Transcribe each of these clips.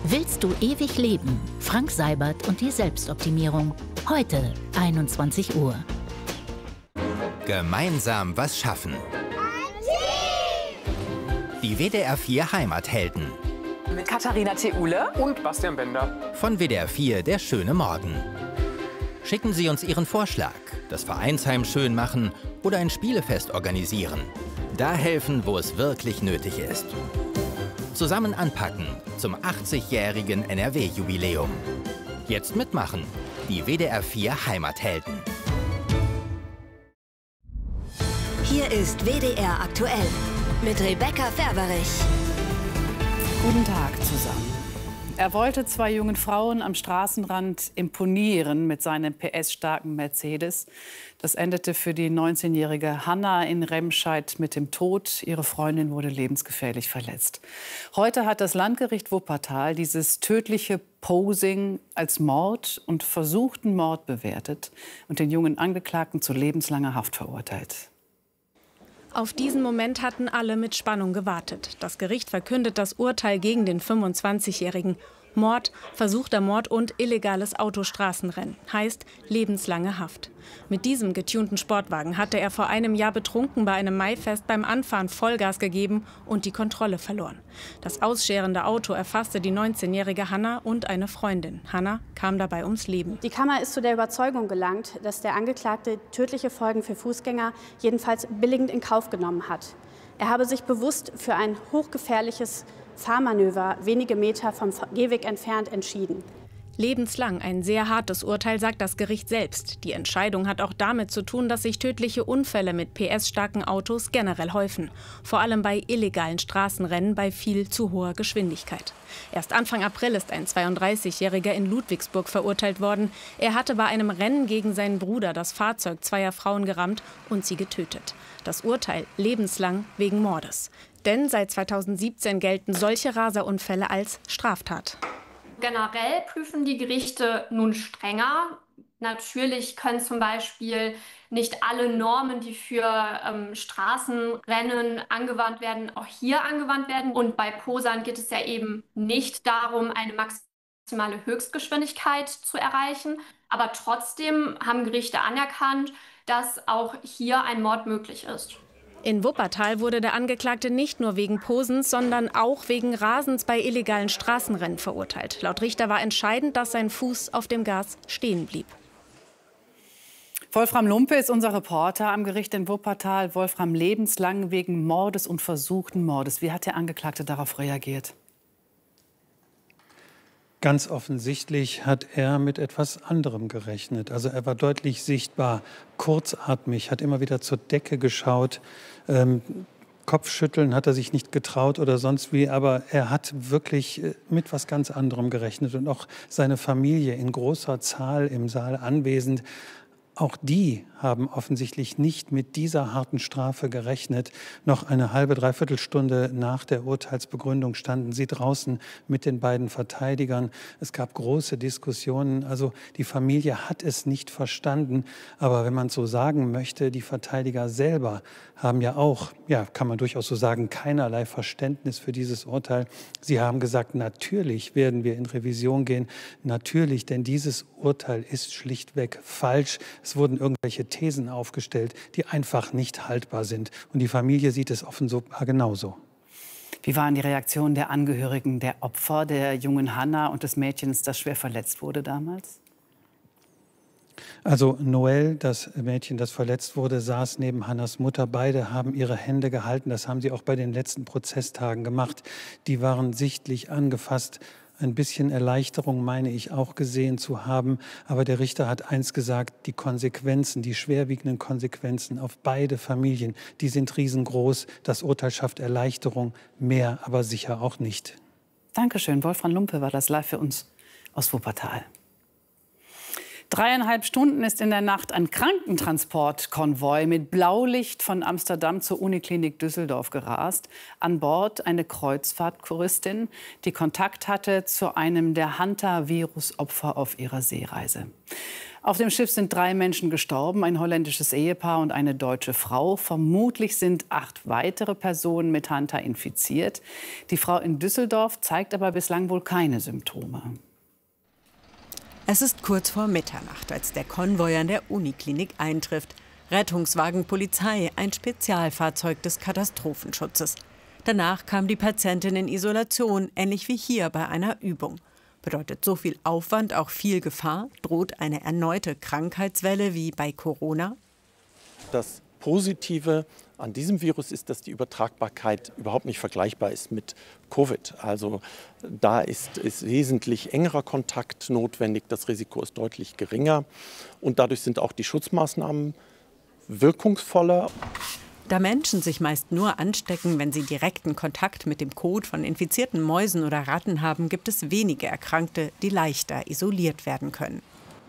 Willst du ewig leben? Frank Seibert und die Selbstoptimierung. Heute, 21 Uhr. Gemeinsam was schaffen. Die WDR 4 Heimathelden. Mit Katharina Theule und Bastian Bender. Von WDR 4 der schöne Morgen. Schicken Sie uns Ihren Vorschlag, das Vereinsheim schön machen oder ein Spielefest organisieren. Da helfen, wo es wirklich nötig ist. Zusammen anpacken zum 80-jährigen NRW-Jubiläum. Jetzt mitmachen, die WDR 4 Heimathelden. Hier ist WDR aktuell mit Rebecca Ferberich. Guten Tag zusammen. Er wollte zwei jungen Frauen am Straßenrand imponieren mit seinem PS-starken Mercedes. Das endete für die 19-jährige Hanna in Remscheid mit dem Tod. Ihre Freundin wurde lebensgefährlich verletzt. Heute hat das Landgericht Wuppertal dieses tödliche Posing als Mord und versuchten Mord bewertet und den jungen Angeklagten zu lebenslanger Haft verurteilt. Auf diesen Moment hatten alle mit Spannung gewartet. Das Gericht verkündet das Urteil gegen den 25-Jährigen. Mord, versuchter Mord und illegales Autostraßenrennen. Heißt lebenslange Haft. Mit diesem getunten Sportwagen hatte er vor einem Jahr betrunken bei einem Maifest beim Anfahren Vollgas gegeben und die Kontrolle verloren. Das ausscherende Auto erfasste die 19-jährige Hanna und eine Freundin. Hanna kam dabei ums Leben. Die Kammer ist zu der Überzeugung gelangt, dass der Angeklagte tödliche Folgen für Fußgänger jedenfalls billigend in Kauf genommen hat. Er habe sich bewusst für ein hochgefährliches Fahrmanöver wenige Meter vom Gehweg entfernt entschieden. Lebenslang, ein sehr hartes Urteil, sagt das Gericht selbst. Die Entscheidung hat auch damit zu tun, dass sich tödliche Unfälle mit PS-starken Autos generell häufen. Vor allem bei illegalen Straßenrennen bei viel zu hoher Geschwindigkeit. Erst Anfang April ist ein 32-Jähriger in Ludwigsburg verurteilt worden. Er hatte bei einem Rennen gegen seinen Bruder das Fahrzeug zweier Frauen gerammt und sie getötet. Das Urteil lebenslang wegen Mordes. Denn seit 2017 gelten solche Raserunfälle als Straftat. Generell prüfen die Gerichte nun strenger. Natürlich können zum Beispiel nicht alle Normen, die für Straßenrennen angewandt werden, auch hier angewandt werden. Und bei Posern geht es ja eben nicht darum, eine maximale Höchstgeschwindigkeit zu erreichen. Aber trotzdem haben Gerichte anerkannt, dass auch hier ein Mord möglich ist. In Wuppertal wurde der Angeklagte nicht nur wegen Posens, sondern auch wegen Rasens bei illegalen Straßenrennen verurteilt. Laut Richter war entscheidend, dass sein Fuß auf dem Gas stehen blieb. Wolfram Lumpe ist unser Reporter am Gericht in Wuppertal. Wolfram, lebenslang wegen Mordes und versuchten Mordes. Wie hat der Angeklagte darauf reagiert? Ganz offensichtlich hat er mit etwas anderem gerechnet. Also er war deutlich sichtbar kurzatmig, hat immer wieder zur Decke geschaut. Kopfschütteln hat er sich nicht getraut oder sonst wie, aber er hat wirklich mit was ganz anderem gerechnet. Und auch seine Familie in großer Zahl im Saal anwesend. Auch die haben offensichtlich nicht mit dieser harten Strafe gerechnet. Noch eine halbe, dreiviertel Stunde nach der Urteilsbegründung standen sie draußen mit den beiden Verteidigern. Es gab große Diskussionen. Also die Familie hat es nicht verstanden. Aber wenn man so sagen möchte, die Verteidiger selber haben ja auch, ja, kann man durchaus so sagen, keinerlei Verständnis für dieses Urteil. Sie haben gesagt, natürlich werden wir in Revision gehen. Natürlich, denn dieses Urteil ist schlichtweg falsch. Es wurden irgendwelche Thesen aufgestellt, die einfach nicht haltbar sind. Und die Familie sieht es offenbar genauso. Wie waren die Reaktionen der Angehörigen der Opfer, der jungen Hanna und des Mädchens, das schwer verletzt wurde damals? Also Noel, das Mädchen, das verletzt wurde, saß neben Hannas Mutter. Beide haben ihre Hände gehalten. Das haben sie auch bei den letzten Prozesstagen gemacht. Die waren sichtlich angefasst. Ein bisschen Erleichterung meine ich auch gesehen zu haben. Aber der Richter hat eins gesagt, die Konsequenzen, die schwerwiegenden Konsequenzen auf beide Familien, die sind riesengroß. Das Urteil schafft Erleichterung, mehr aber sicher auch nicht. Dankeschön. Wolfram Lumpe war das live für uns aus Wuppertal. 3,5 Stunden ist in der Nacht ein Krankentransportkonvoi mit Blaulicht von Amsterdam zur Uniklinik Düsseldorf gerast. An Bord eine Kreuzfahrtkuristin, die Kontakt hatte zu einem der Hanta-Virus-Opfer auf ihrer Seereise. Auf dem Schiff sind 3 Menschen gestorben, ein holländisches Ehepaar und eine deutsche Frau. Vermutlich sind 8 weitere Personen mit Hunter infiziert. Die Frau in Düsseldorf zeigt aber bislang wohl keine Symptome. Es ist kurz vor Mitternacht, als der Konvoi an der Uniklinik eintrifft. Rettungswagen, Polizei, ein Spezialfahrzeug des Katastrophenschutzes. Danach kam die Patientin in Isolation, ähnlich wie hier bei einer Übung. Bedeutet so viel Aufwand auch viel Gefahr? Droht eine erneute Krankheitswelle wie bei Corona? Das Positive an diesem Virus ist, dass die Übertragbarkeit überhaupt nicht vergleichbar ist mit Covid. Also da ist wesentlich engerer Kontakt notwendig, das Risiko ist deutlich geringer und dadurch sind auch die Schutzmaßnahmen wirkungsvoller. Da Menschen sich meist nur anstecken, wenn sie direkten Kontakt mit dem Kot von infizierten Mäusen oder Ratten haben, gibt es wenige Erkrankte, die leichter isoliert werden können.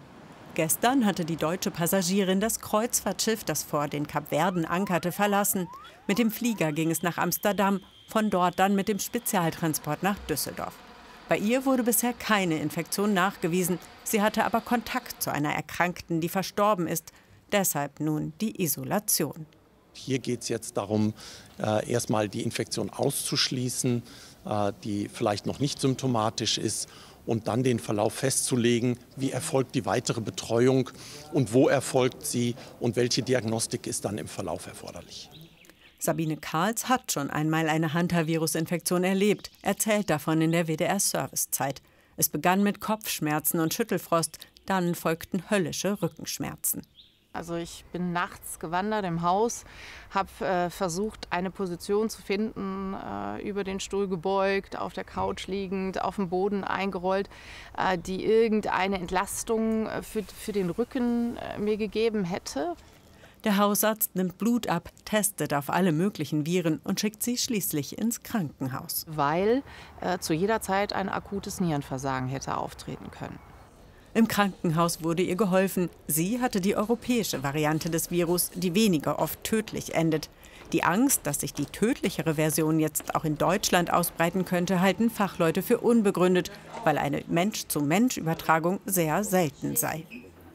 Gestern hatte die deutsche Passagierin das Kreuzfahrtschiff, das vor den Kapverden ankerte, verlassen. Mit dem Flieger ging es nach Amsterdam, von dort dann mit dem Spezialtransport nach Düsseldorf. Bei ihr wurde bisher keine Infektion nachgewiesen. Sie hatte aber Kontakt zu einer Erkrankten, die verstorben ist. Deshalb nun die Isolation. Hier geht es jetzt darum, erstmal die Infektion auszuschließen, die vielleicht noch nicht symptomatisch ist, und dann den Verlauf festzulegen, wie erfolgt die weitere Betreuung und wo erfolgt sie und welche Diagnostik ist dann im Verlauf erforderlich. Sabine Karls hat schon einmal eine Hantavirus-Infektion erlebt, erzählt davon in der WDR-Servicezeit. Es begann mit Kopfschmerzen und Schüttelfrost, dann folgten höllische Rückenschmerzen. Also ich bin nachts gewandert im Haus, habe versucht, eine Position zu finden, über den Stuhl gebeugt, auf der Couch liegend, auf dem Boden eingerollt, die irgendeine Entlastung für den Rücken mir gegeben hätte. Der Hausarzt nimmt Blut ab, testet auf alle möglichen Viren und schickt sie schließlich ins Krankenhaus. Weil zu jeder Zeit ein akutes Nierenversagen hätte auftreten können. Im Krankenhaus wurde ihr geholfen. Sie hatte die europäische Variante des Virus, die weniger oft tödlich endet. Die Angst, dass sich die tödlichere Version jetzt auch in Deutschland ausbreiten könnte, halten Fachleute für unbegründet, weil eine Mensch-zu-Mensch-Übertragung sehr selten sei.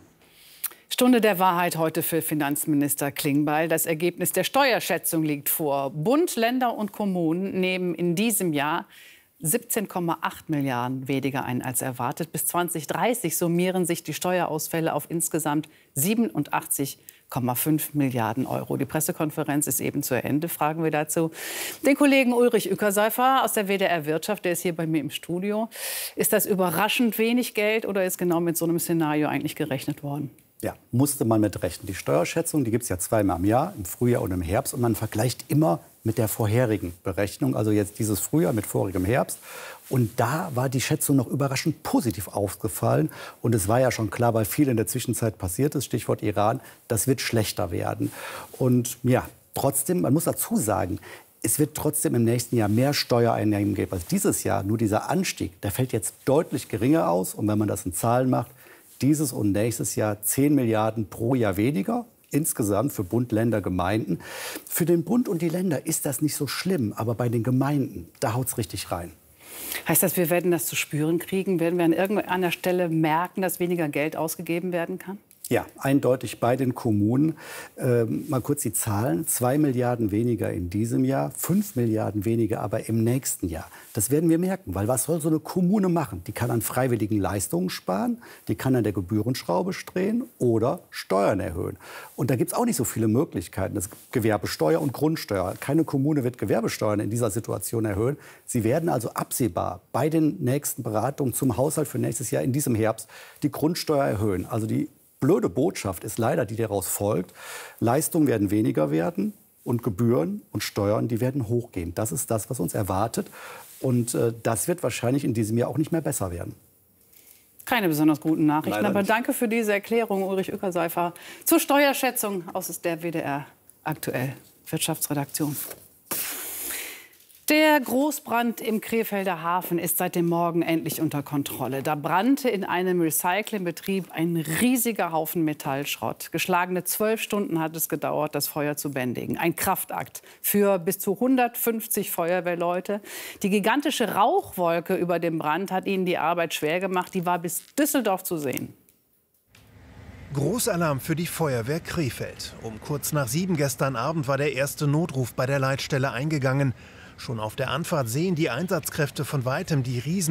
Stunde der Wahrheit heute für Finanzminister Klingbeil. Das Ergebnis der Steuerschätzung liegt vor. Bund, Länder und Kommunen nehmen in diesem Jahr 17,8 Milliarden weniger ein als erwartet. Bis 2030 summieren sich die Steuerausfälle auf insgesamt 87,5 Milliarden Euro. Die Pressekonferenz ist eben zu Ende. Fragen wir dazu den Kollegen Ulrich Uekersäufer aus der WDR Wirtschaft. Der ist hier bei mir im Studio. Ist das überraschend wenig Geld oder ist genau mit so einem Szenario eigentlich gerechnet worden? Ja, musste man mit rechnen. Die Steuerschätzung, die gibt es ja zweimal im Jahr, im Frühjahr und im Herbst. Und man vergleicht immer mit der vorherigen Berechnung, also jetzt dieses Frühjahr mit vorigem Herbst. Und da war die Schätzung noch überraschend positiv aufgefallen. Und es war ja schon klar, weil viel in der Zwischenzeit passiert ist, Stichwort Iran, das wird schlechter werden. Und ja, trotzdem, man muss dazu sagen, es wird trotzdem im nächsten Jahr mehr Steuereinnahmen geben als dieses Jahr. Nur dieser Anstieg, der fällt jetzt deutlich geringer aus. Und wenn man das in Zahlen macht, dieses und nächstes Jahr 10 Milliarden pro Jahr weniger. Insgesamt für Bund, Länder, Gemeinden. Für den Bund und die Länder ist das nicht so schlimm. Aber bei den Gemeinden, da haut es richtig rein. Heißt das, wir werden das zu spüren kriegen? Werden wir an irgendeiner Stelle merken, dass weniger Geld ausgegeben werden kann? Ja, eindeutig bei den Kommunen. Mal kurz die Zahlen. 2 Milliarden weniger in diesem Jahr, 5 Milliarden weniger aber im nächsten Jahr. Das werden wir merken, weil was soll so eine Kommune machen? Die kann an freiwilligen Leistungen sparen, die kann an der Gebührenschraube drehen oder Steuern erhöhen. Und da gibt es auch nicht so viele Möglichkeiten. Das Gewerbesteuer und Grundsteuer. Keine Kommune wird Gewerbesteuern in dieser Situation erhöhen. Sie werden also absehbar bei den nächsten Beratungen zum Haushalt für nächstes Jahr in diesem Herbst die Grundsteuer erhöhen. Also die blöde Botschaft ist leider, die daraus folgt. Leistungen werden weniger werden und Gebühren und Steuern, die werden hochgehen. Das ist das, was uns erwartet. Und das wird wahrscheinlich in diesem Jahr auch nicht mehr besser werden. Keine besonders guten Nachrichten, Leider aber nicht. danke für diese Erklärung, Ulrich Uekersäufer, zur Steuerschätzung aus der WDR aktuell Wirtschaftsredaktion. Der Großbrand im Krefelder Hafen ist seit dem Morgen endlich unter Kontrolle. Da brannte in einem Recyclingbetrieb ein riesiger Haufen Metallschrott. Geschlagene 12 Stunden hat es gedauert, das Feuer zu bändigen. Ein Kraftakt für bis zu 150 Feuerwehrleute. Die gigantische Rauchwolke über dem Brand hat ihnen die Arbeit schwer gemacht. Die war bis Düsseldorf zu sehen. Großalarm für die Feuerwehr Krefeld. Um kurz nach 7 gestern Abend war der erste Notruf bei der Leitstelle eingegangen. Schon auf der Anfahrt sehen die Einsatzkräfte von weitem die